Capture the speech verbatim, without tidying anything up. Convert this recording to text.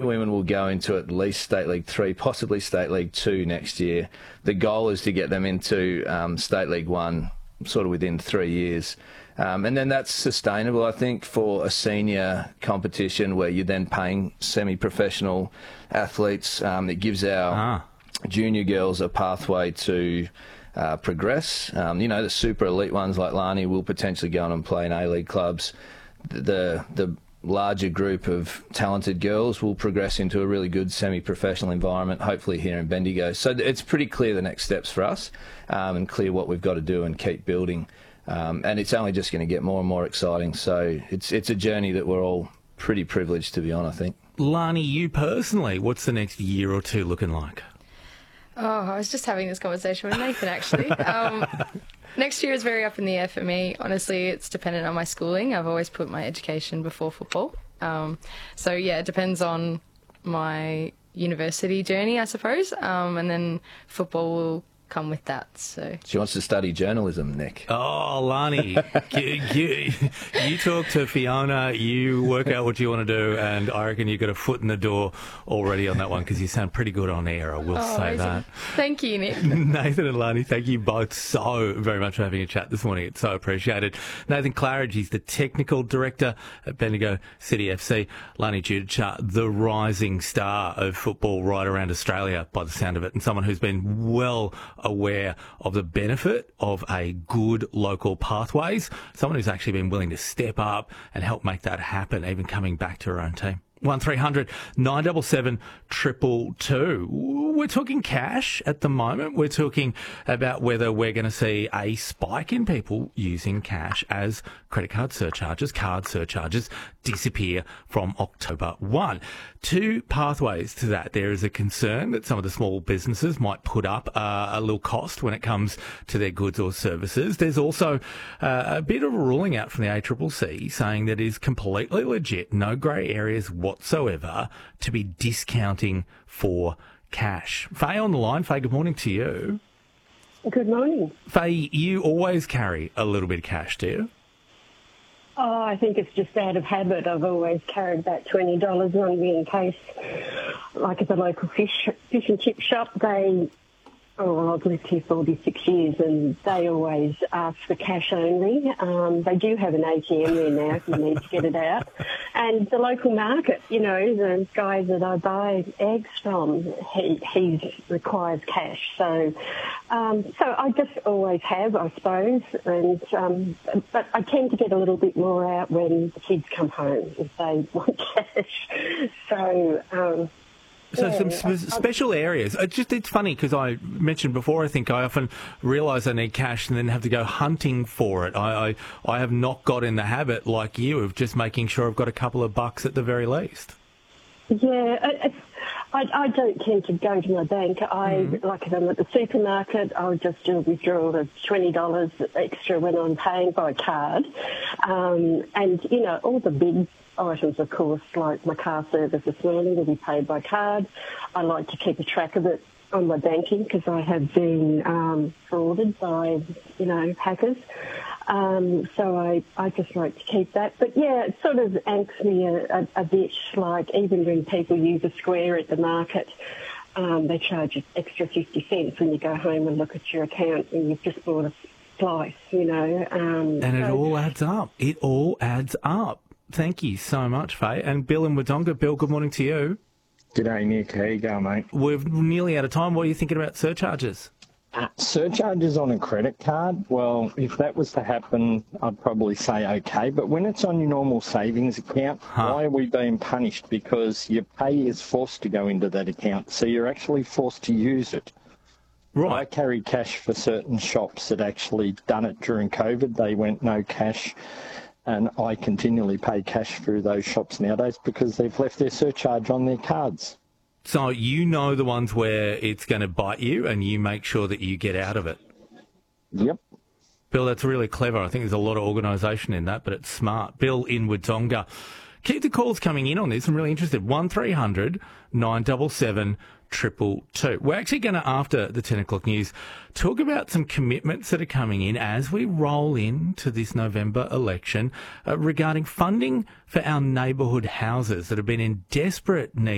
women will go into at least State League three, possibly State League two next year. The goal is to get them into um, State League one sort of within three years. Um, and then that's sustainable, I think, for a senior competition where you're then paying semi-professional athletes. Um, it gives our ah. junior girls a pathway to uh, progress. Um, you know, the super elite ones like Lani will potentially go on and play in A-League clubs. The, the larger group of talented girls will progress into a really good semi-professional environment, hopefully here in Bendigo. So it's pretty clear the next steps for us um, and clear what we've got to do and keep building. Um, and it's only just going to get more and more exciting. So it's it's a journey that we're all pretty privileged to be on, I think. Lani, you personally, what's the next year or two looking like? Oh, I was just having this conversation with Nathan, actually. Um, next year is very up in the air for me. Honestly, it's dependent on my schooling. I've always put my education before football. Um, so, yeah, it depends on my university journey, I suppose. Um, and then football will come with that. So she wants to study journalism, Nick. Oh, Lani, you, you, you talk to Fiona, you work out what you want to do, and I reckon you've got a foot in the door already on that one because you sound pretty good on air, I will oh, say amazing. that. Thank you, Nick. Nathan and Lani, thank you both so very much for having a chat this morning. It's so appreciated. Nathan Claridge, he's the Technical Director at Bendigo City F C. Lani Judica, the rising star of football right around Australia by the sound of it, and someone who's been well aware of the benefit of a good local pathways, someone who's actually been willing to step up and help make that happen, even coming back to her own team. one three hundred nine seven seven two two two. We're talking cash at the moment. We're talking about whether we're going to see a spike in people using cash as credit card surcharges, card surcharges disappear from October first. Two pathways to that. There is a concern that some of the small businesses might put up uh, a little cost when it comes to their goods or services. There's also uh, a bit of a ruling out from the A C C C saying that it is completely legit, no grey areas whatsoever, to be discounting for cash. Faye on the line. Faye, good morning to you. Good morning. Faye, you always carry a little bit of cash, do you? Oh, I think it's just out of habit. I've always carried that twenty dollars on me in case, like at the local fish fish and chip shop, they, oh, well, I've lived here forty-six years and they always ask for cash only. Um, they do have an A T M there now if you need to get it out. And the local market, you know, the guy that I buy eggs from, he, he requires cash. So um, so I just always have, I suppose. And um, but I tend to get a little bit more out when the kids come home if they want cash. So... Um, So yeah, some sp- special areas. It's just it's funny because I mentioned before, I think I often realise I need cash and then have to go hunting for it. I, I I have not got in the habit, like you, of just making sure I've got a couple of bucks at the very least. Yeah, I, I, I don't tend to go to my bank. I, mm-hmm. like if I'm at the supermarket, I'll just do a withdrawal of twenty dollars extra when I'm paying by card. Um, and, you know, all the big items, of course, like my car service this morning will be paid by card. I like to keep a track of it on my banking because I have been um, frauded by, you know, hackers. Um, so I, I just like to keep that. But, yeah, it sort of angst me a, a, a bit, like even when people use a square at the market, um, they charge you extra fifty cents when you go home and look at your account and you've just bought a slice, you know. Um, and it so, all adds up. It all adds up. Thank you so much, Faye. And Bill in Wodonga. Bill, good morning to you. G'day, Nick. How you going, mate? We're nearly out of time. What are you thinking about surcharges? Uh, surcharges on a credit card, well, if that was to happen, I'd probably say okay. But when it's on your normal savings account, huh. why are we being punished? Because your pay is forced to go into that account, so you're actually forced to use it. Right. I carry cash for certain shops that actually done it during COVID. They went no cash. And I continually pay cash through those shops nowadays because they've left their surcharge on their cards. So you know the ones where it's going to bite you and you make sure that you get out of it. Yep. Bill, that's really clever. I think there's a lot of organisation in that, but it's smart. Bill in Wodonga. Keep the calls coming in on this. I'm really interested. one three hundred nine seven seven two two two. We're actually going to, after the ten o'clock news, talk about some commitments that are coming in as we roll into this November election uh, regarding funding for our neighbourhood houses that have been in desperate need